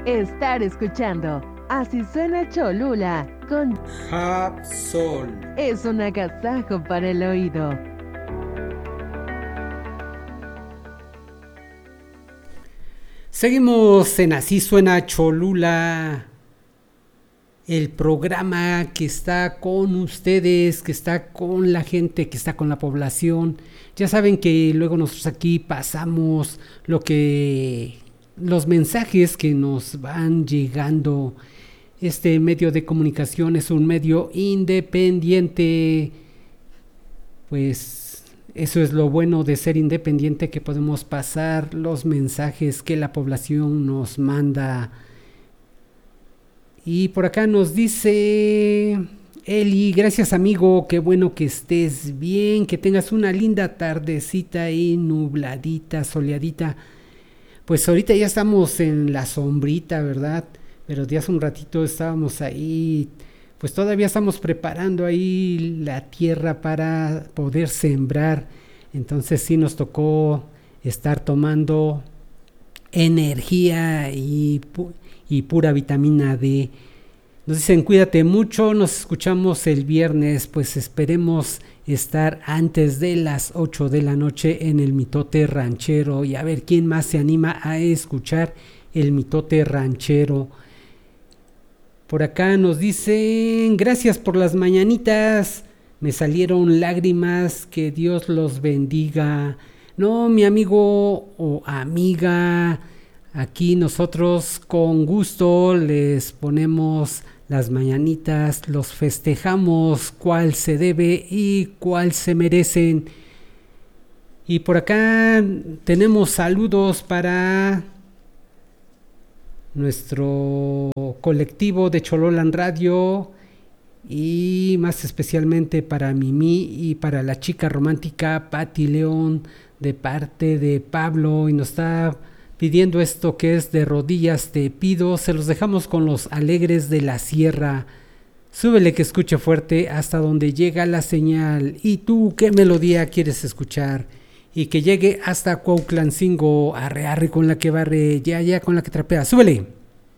estar escuchando Así Suena Cholula con Japsol. Es un agasajo para el oído. Seguimos en Así Suena Cholula, el programa que está con ustedes, que está con la gente, que está con la población. Ya saben que luego nosotros aquí pasamos los mensajes que nos van llegando. Este medio de comunicación es un medio independiente. Pues eso es lo bueno de ser independiente, que podemos pasar los mensajes que la población nos manda. Y por acá nos dice Eli: gracias amigo, qué bueno que estés bien, que tengas una linda tardecita y nubladita, soleadita. Pues ahorita ya estamos en la sombrita, ¿verdad? Pero ya hace un ratito estábamos ahí, pues todavía estamos preparando ahí la tierra para poder sembrar. Entonces sí nos tocó estar tomando energía y pura vitamina D. Nos dicen cuídate mucho, nos escuchamos el viernes, pues esperemos estar antes de las 8 de la noche en el Mitote Ranchero, y a ver quién más se anima a escuchar el Mitote Ranchero. Por acá nos dicen gracias por las mañanitas, me salieron lágrimas, que Dios los bendiga. No, mi amigo o amiga, aquí nosotros con gusto les ponemos las mañanitas, los festejamos cuál se debe y cuál se merecen. Y por acá tenemos saludos para nuestro colectivo de Chololan Radio, y más especialmente para Mimi y para la chica romántica Patti León, de parte de Pablo, y nos está pidiendo esto que es De rodillas te pido. Se los dejamos con Los Alegres de la Sierra. Súbele que escuche fuerte hasta donde llega la señal. ¿Y tú qué melodía quieres escuchar? Y que llegue hasta Cuautlancingo, arre arre con la que barre, ya con la que trapea. Súbele.